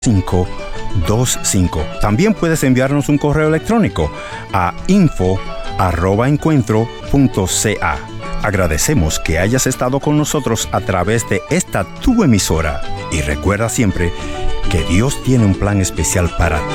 525. También puedes enviarnos un correo electrónico a info@encuentro.ca. Agradecemos que hayas estado con nosotros a través de esta tu emisora y recuerda siempre que Dios tiene un plan especial para ti.